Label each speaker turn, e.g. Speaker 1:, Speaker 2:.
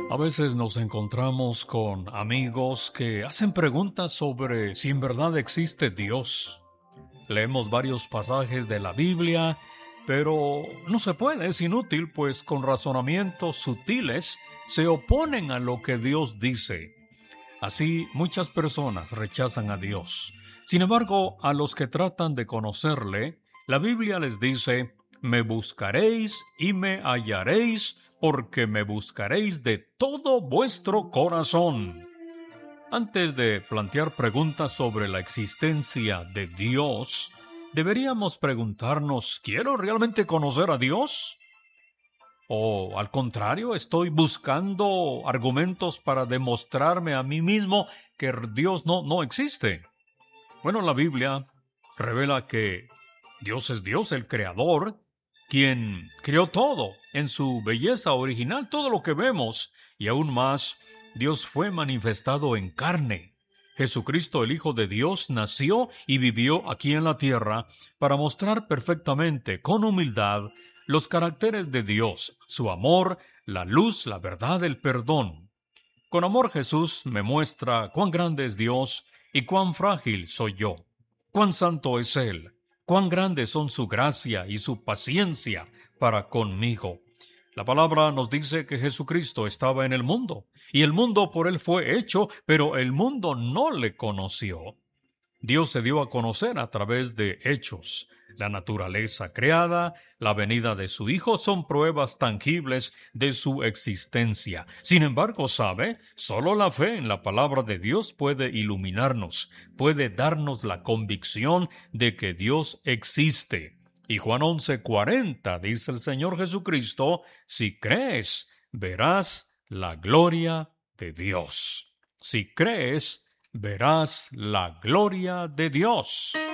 Speaker 1: A veces nos encontramos con amigos que hacen preguntas sobre si en verdad existe Dios. Leemos varios pasajes de la Biblia, pero no se puede, es inútil, pues con razonamientos sutiles se oponen a lo que Dios dice. Así, muchas personas rechazan a Dios. Sin embargo, a los que tratan de conocerle, la Biblia les dice: me buscaréis y me hallaréis, porque me buscaréis de todo vuestro corazón. Antes de plantear preguntas sobre la existencia de Dios, deberíamos preguntarnos: ¿quiero realmente conocer a Dios? ¿O al contrario, estoy buscando argumentos para demostrarme a mí mismo que Dios no existe? Bueno, la Biblia revela que Dios es Dios, el Creador, quien creó todo en su belleza original, todo lo que vemos, y aún más, Dios fue manifestado en carne. Jesucristo, el Hijo de Dios, nació y vivió aquí en la tierra para mostrar perfectamente, con humildad, los caracteres de Dios, su amor, la luz, la verdad, el perdón. Con amor Jesús me muestra cuán grande es Dios y cuán frágil soy yo, cuán santo es Él, cuán grandes son su gracia y su paciencia para conmigo. La palabra nos dice que Jesucristo estaba en el mundo, y el mundo por Él fue hecho, pero el mundo no le conoció. Dios se dio a conocer a través de hechos. La naturaleza creada, la venida de su Hijo son pruebas tangibles de su existencia. Sin embargo, ¿sabe? Solo la fe en la palabra de Dios puede iluminarnos, puede darnos la convicción de que Dios existe. Y Juan 11:40 dice el Señor Jesucristo: si crees, verás la gloria de Dios. Si crees, verás la gloria de Dios.